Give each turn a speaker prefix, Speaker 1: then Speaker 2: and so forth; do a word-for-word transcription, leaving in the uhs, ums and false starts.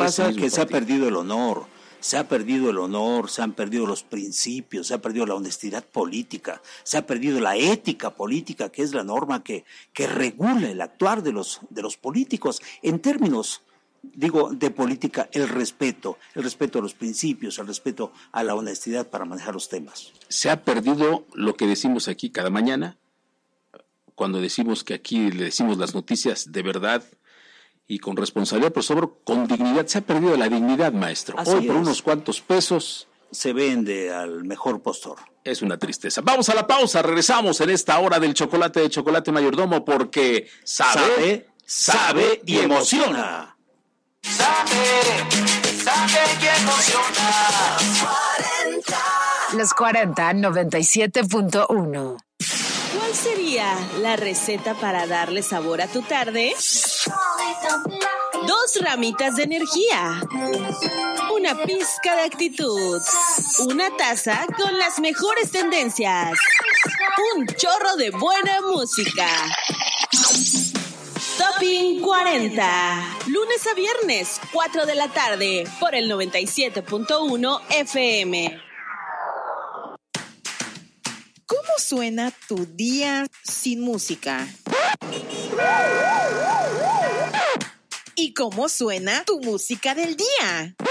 Speaker 1: pasa es que se ha perdido el honor, se ha perdido el honor, se han perdido los principios, se ha perdido la honestidad política, se ha perdido la ética política, que es la norma que, que regula el actuar de los, de los políticos en términos, digo, de política, el respeto, el respeto a los principios, el respeto a la honestidad para manejar los temas.
Speaker 2: Se ha perdido lo que decimos aquí cada mañana, cuando decimos que aquí le decimos las noticias de verdad y con responsabilidad, pero sobre con dignidad. Se ha perdido la dignidad, maestro.
Speaker 1: Así
Speaker 2: Hoy por
Speaker 1: es.
Speaker 2: unos cuantos pesos
Speaker 1: Se vende al mejor postor.
Speaker 2: es una tristeza. Vamos a la pausa, regresamos en esta hora del chocolate de Chocolate Mayordomo, porque sabe,
Speaker 1: Sabe,
Speaker 2: sabe y emociona.
Speaker 3: Sabe, sabe y emociona.
Speaker 4: Los cuarenta, noventa y siete punto uno.
Speaker 5: ¿Cuál sería la receta para darle sabor a tu tarde? Dos ramitas de energía, una pizca de actitud, una taza con las mejores tendencias, un chorro de buena música. Topping cuarenta, lunes a viernes, cuatro de la tarde, por el noventa y siete punto uno F M.
Speaker 6: ¿Cómo suena tu día sin música? ¿Y cómo suena tu música del día?